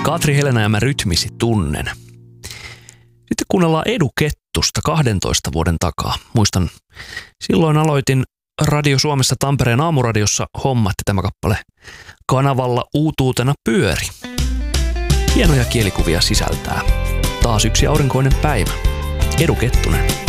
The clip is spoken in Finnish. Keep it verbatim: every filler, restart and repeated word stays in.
Katri Helena ja mä rytmisi tunnen. Sitten kuunnellaan Edu Kettusta kahdentoista vuoden takaa. Muistan, silloin aloitin Radio Suomessa Tampereen aamuradiossa hommatti tämä kappale kanavalla uutuutena pyöri. Hienoja kielikuvia sisältää. Taas yksi aurinkoinen päivä. Edu Kettunen.